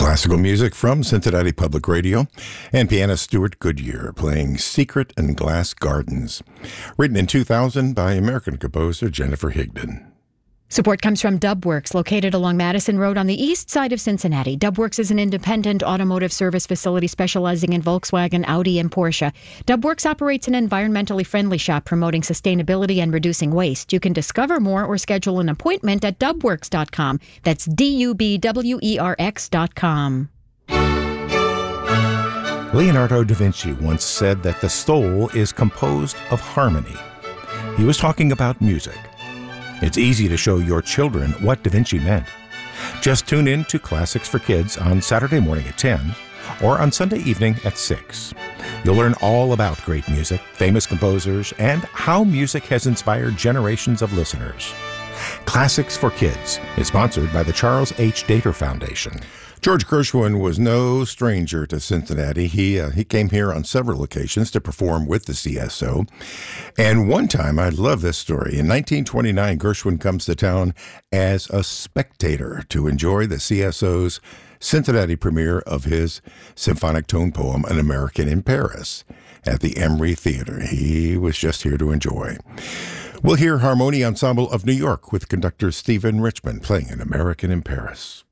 Classical music from Cincinnati Public Radio and pianist Stuart Goodyear playing Secret and Glass Gardens, written in 2000 by American composer Jennifer Higdon. Support comes from Dubworks, located along Madison Road on the east side of Cincinnati. Dubworks is an independent automotive service facility specializing in Volkswagen, Audi, and Porsche. Dubworks operates an environmentally friendly shop promoting sustainability and reducing waste. You can discover more or schedule an appointment at dubworks.com. That's DUBWERX.com. Leonardo da Vinci once said that the soul is composed of harmony. He was talking about music. It's easy to show your children what Da Vinci meant. Just tune in to Classics for Kids on Saturday morning at 10 or on Sunday evening at 6. You'll learn all about great music, famous composers, and how music has inspired generations of listeners. Classics for Kids is sponsored by the Charles H. Dater Foundation. George Gershwin was no stranger to Cincinnati. He came here on several occasions to perform with the CSO. And one time, I love this story. In 1929, Gershwin comes to town as a spectator to enjoy the CSO's Cincinnati premiere of his symphonic tone poem, An American in Paris, at the Emery Theater. He was just here to enjoy. We'll hear Harmonie Ensemble of New York with conductor Stephen Richmond playing An American in Paris.